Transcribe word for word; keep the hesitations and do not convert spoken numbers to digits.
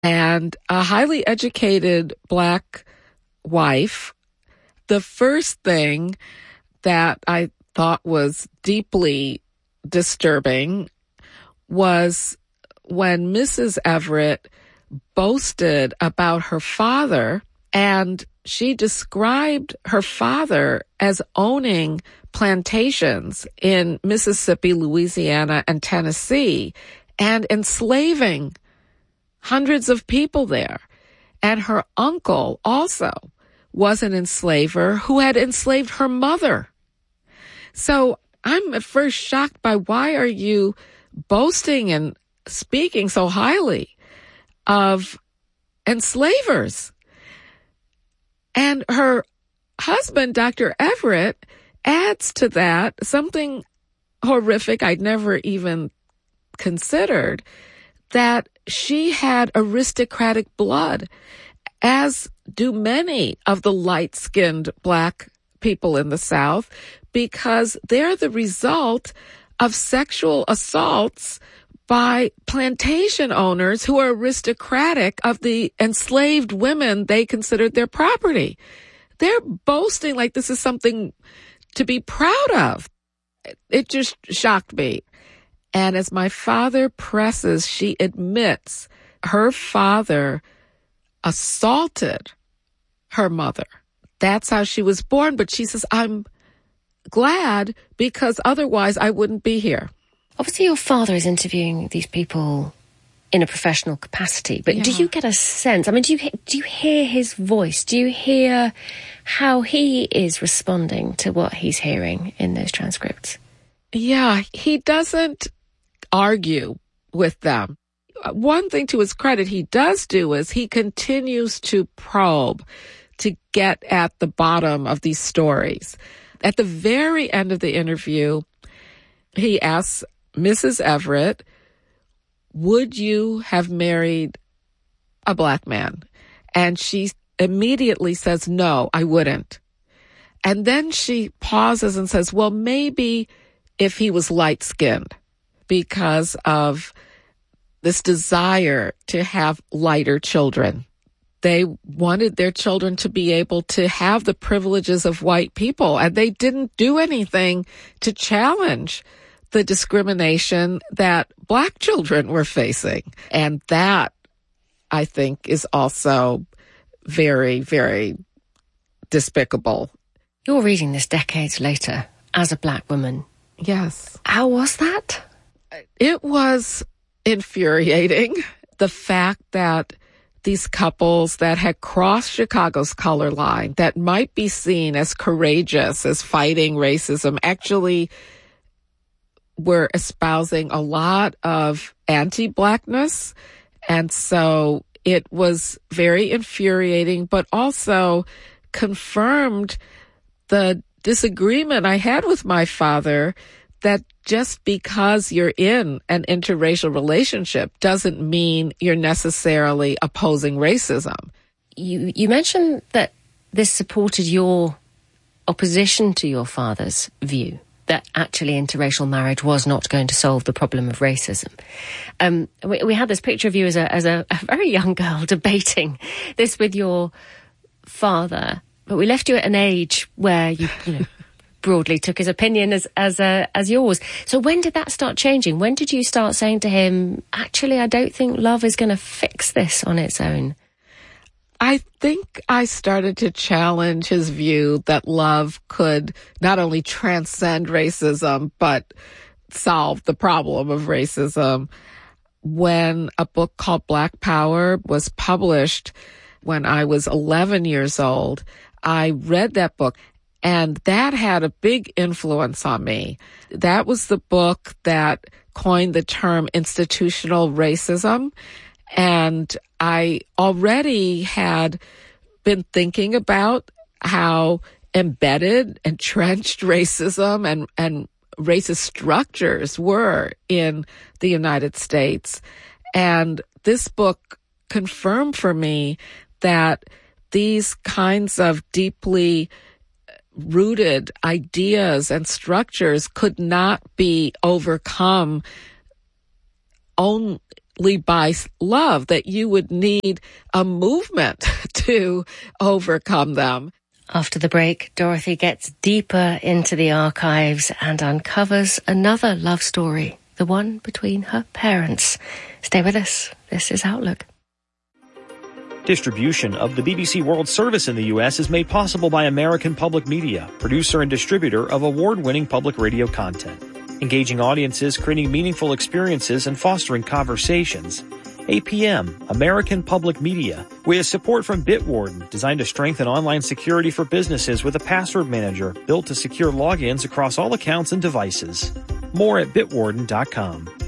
and a highly educated Black wife. The first thing that I thought was deeply disturbing was when Missus Everett boasted about her father, and she described her father as owning plantations in Mississippi, Louisiana, and Tennessee, and enslaving hundreds of people there. And her uncle also was an enslaver who had enslaved her mother. So I'm at first shocked by, why are you boasting and speaking so highly of enslavers? And her husband, Doctor Everett, adds to that something horrific I'd never even considered, that she had aristocratic blood, as do many of the light-skinned Black people in the South, because they're the result of sexual assaults by plantation owners who are aristocratic of the enslaved women they considered their property. They're boasting like this is something to be proud of. It just shocked me. And as my father presses, she admits her father assaulted her mother. That's how she was born. But she says, I'm glad, because otherwise I wouldn't be here. Obviously, your father is interviewing these people in a professional capacity, but yeah. Do you get a sense, I mean, do you, do you hear his voice? Do you hear how he is responding to what he's hearing in those transcripts? Yeah, he doesn't argue with them. One thing to his credit he does do is he continues to probe to get at the bottom of these stories. At the very end of the interview, he asks Missus Everett, would you have married a Black man? And she immediately says, no, I wouldn't. And then she pauses and says, well, maybe if he was light-skinned, because of this desire to have lighter children. They wanted their children to be able to have the privileges of white people, and they didn't do anything to challenge the discrimination that Black children were facing. And that, I think, is also very, very despicable. You're reading this decades later as a Black woman. Yes. How was that? It was infuriating. The fact that these couples that had crossed Chicago's color line, that might be seen as courageous, as fighting racism, actually were espousing a lot of anti-Blackness. And so it was very infuriating, but also confirmed the disagreement I had with my father, that just because you're in an interracial relationship doesn't mean you're necessarily opposing racism. You you mentioned that this supported your opposition to your father's view that actually interracial marriage was not going to solve the problem of racism. Um, we, we had this picture of you as a as a, a very young girl debating this with your father, but we left you at an age where you, you know, broadly took his opinion as as uh, as yours. So when did that start changing? When did you start saying to him, actually, I don't think love is going to fix this on its own? I think I started to challenge his view that love could not only transcend racism, but solve the problem of racism. When a book called Black Power was published when I was eleven years old, I read that book. And that had a big influence on me. That was the book that coined the term institutional racism. And I already had been thinking about how embedded, entrenched racism and, and racist structures were in the United States. And this book confirmed for me that these kinds of deeply rooted ideas and structures could not be overcome only ultimately by love, that you would need a movement to overcome them. After the break, Dorothy gets deeper into the archives and uncovers another love story, the one between her parents. Stay with us. This is Outlook. Distribution of the B B C World Service in the U S is made possible by American Public Media, producer and distributor of award-winning public radio content. Engaging audiences, creating meaningful experiences, and fostering conversations. A P M, American Public Media, with support from Bitwarden, designed to strengthen online security for businesses with a password manager built to secure logins across all accounts and devices. More at bitwarden dot com.